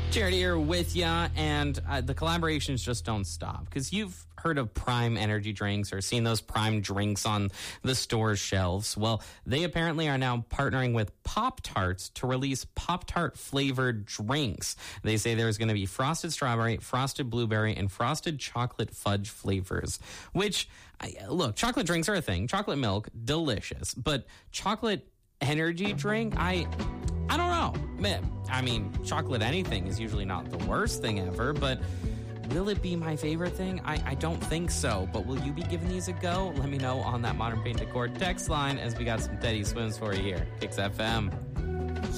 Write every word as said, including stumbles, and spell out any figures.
Jared here with ya, and uh, the collaborations just don't stop, because you've heard of Prime energy drinks or seen those Prime drinks on the store shelves. Well, they apparently are now partnering with Pop-Tarts to release Pop-Tart flavored drinks. They say there's going to be frosted strawberry, frosted blueberry, and frosted chocolate fudge flavors, which, I, look, chocolate drinks are a thing. Chocolate milk, delicious, but chocolate energy drink, I... I don't know. I mean, chocolate anything is usually not the worst thing ever, but will it be my favorite thing? I, I don't think so, but will you be giving these a go? Let me know on that Modern Paint Decor text line, as we got some Teddy Swims for you here. Kicks F M.